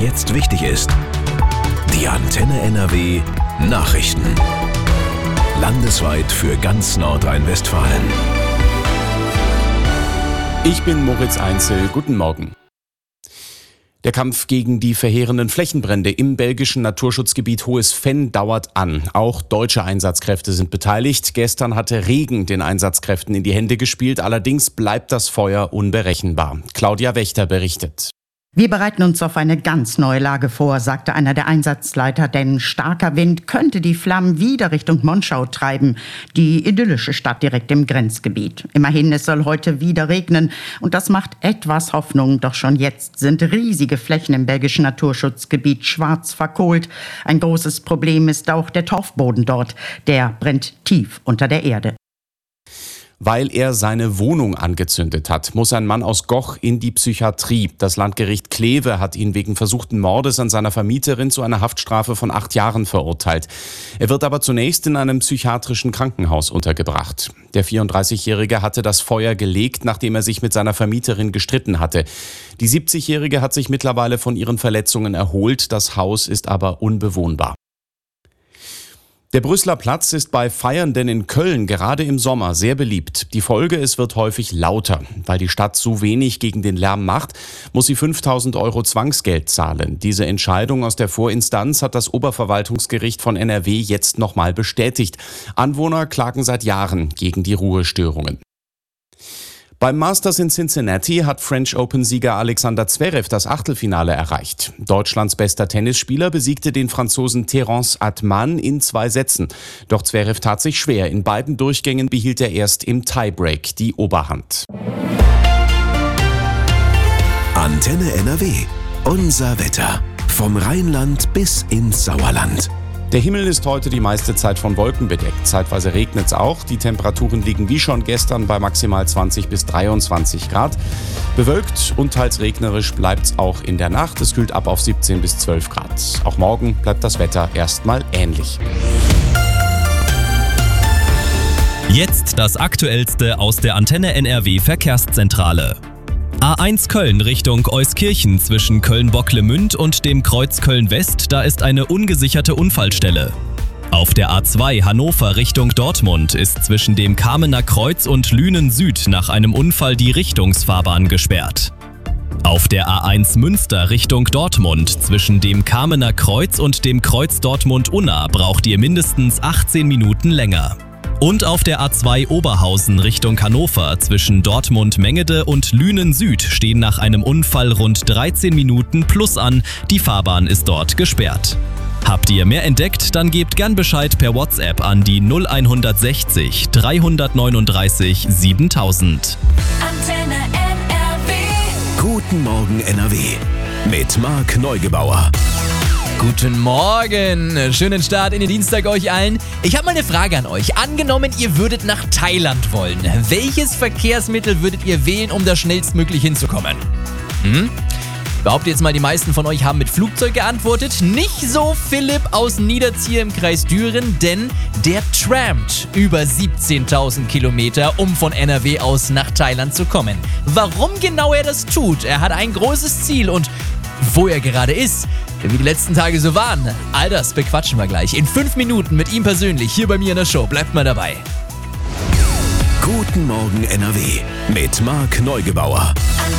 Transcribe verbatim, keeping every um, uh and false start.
jetzt wichtig ist. Die Antenne N R W Nachrichten. Landesweit für ganz Nordrhein-Westfalen. Ich bin Moritz Einzel. Guten Morgen. Der Kampf gegen die verheerenden Flächenbrände im belgischen Naturschutzgebiet Hohes Venn dauert an. Auch deutsche Einsatzkräfte sind beteiligt. Gestern hatte Regen den Einsatzkräften in die Hände gespielt. Allerdings bleibt das Feuer unberechenbar. Claudia Wächter berichtet. Wir bereiten uns auf eine ganz neue Lage vor, sagte einer der Einsatzleiter, denn starker Wind könnte die Flammen wieder Richtung Monschau treiben, die idyllische Stadt direkt im Grenzgebiet. Immerhin, es soll heute wieder regnen und das macht etwas Hoffnung, doch schon jetzt sind riesige Flächen im belgischen Naturschutzgebiet schwarz verkohlt. Ein großes Problem ist auch der Torfboden dort, der brennt tief unter der Erde. Weil er seine Wohnung angezündet hat, muss ein Mann aus Goch in die Psychiatrie. Das Landgericht Kleve hat ihn wegen versuchten Mordes an seiner Vermieterin zu einer Haftstrafe von acht Jahren verurteilt. Er wird aber zunächst in einem psychiatrischen Krankenhaus untergebracht. Der vierunddreißigjährige hatte das Feuer gelegt, nachdem er sich mit seiner Vermieterin gestritten hatte. Die siebzigjährige hat sich mittlerweile von ihren Verletzungen erholt. Das Haus ist aber unbewohnbar. Der Brüsseler Platz ist bei Feiernden in Köln gerade im Sommer sehr beliebt. Die Folge, es wird häufig lauter. Weil die Stadt so wenig gegen den Lärm macht, muss sie fünftausend Euro Zwangsgeld zahlen. Diese Entscheidung aus der Vorinstanz hat das Oberverwaltungsgericht von N R W jetzt nochmal bestätigt. Anwohner klagen seit Jahren gegen die Ruhestörungen. Beim Masters in Cincinnati hat French Open-Sieger Alexander Zverev das Achtelfinale erreicht. Deutschlands bester Tennisspieler besiegte den Franzosen Terence Atman in zwei Sätzen. Doch Zverev tat sich schwer. In beiden Durchgängen behielt er erst im Tiebreak die Oberhand. Antenne N R W. Unser Wetter. Vom Rheinland bis ins Sauerland. Der Himmel ist heute die meiste Zeit von Wolken bedeckt. Zeitweise regnet es auch. Die Temperaturen liegen wie schon gestern bei maximal zwanzig bis dreiundzwanzig Grad. Bewölkt und teils regnerisch bleibt es auch in der Nacht. Es kühlt ab auf siebzehn bis zwölf Grad. Auch morgen bleibt das Wetter erstmal ähnlich. Jetzt das Aktuellste aus der Antenne N R W Verkehrszentrale. A eins Köln Richtung Euskirchen zwischen Köln-Bocklemünd und dem Kreuz Köln-West, da ist eine ungesicherte Unfallstelle. Auf der A zwei Hannover Richtung Dortmund ist zwischen dem Kamener Kreuz und Lünen Süd nach einem Unfall die Richtungsfahrbahn gesperrt. Auf der A eins Münster Richtung Dortmund zwischen dem Kamener Kreuz und dem Kreuz Dortmund-Unna braucht ihr mindestens achtzehn Minuten länger. Und auf der A zwei Oberhausen Richtung Hannover zwischen Dortmund-Mengede und Lünen Süd stehen nach einem Unfall rund dreizehn Minuten plus an. Die Fahrbahn ist dort gesperrt. Habt ihr mehr entdeckt? Dann gebt gern Bescheid per WhatsApp an die null hundertsechzig dreihundertneununddreißig siebentausend. Antenne N R W. Guten Morgen N R W. Mit Marc Neugebauer. Guten Morgen, schönen Start in den Dienstag euch allen. Ich habe mal eine Frage an euch. Angenommen, ihr würdet nach Thailand wollen. Welches Verkehrsmittel würdet ihr wählen, um da schnellstmöglich hinzukommen? Hm? Behaupte jetzt mal, die meisten von euch haben mit Flugzeug geantwortet. Nicht so Philipp aus Niederzier im Kreis Düren, denn der trampt über siebzehntausend Kilometer, um von N R W aus nach Thailand zu kommen. Warum genau er das tut? Er hat ein großes Ziel und wo er gerade ist, wie die letzten Tage so waren, all das bequatschen wir gleich in fünf Minuten mit ihm persönlich hier bei mir in der Show. Bleibt mal dabei. Guten Morgen N R W mit Marc Neugebauer.